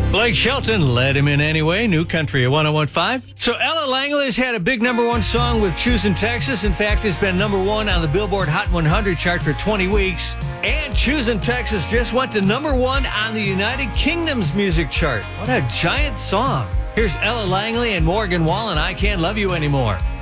Blake Shelton let him in anyway. New Country at 101.5. So Ella Langley's had a big number one song with Choosing Texas. In fact, it's been number one on the Billboard Hot 100 chart for 20 weeks. And Choosing Texas just went to number one on the United Kingdom's music chart. What a giant song. Here's Ella Langley and Morgan Wallen, I Can't Love You Anymore.